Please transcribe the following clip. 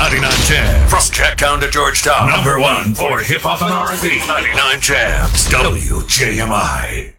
99 Jams. From Checktown to Georgetown. #1 for hip hop and R&B. 99 Jams. WJMI.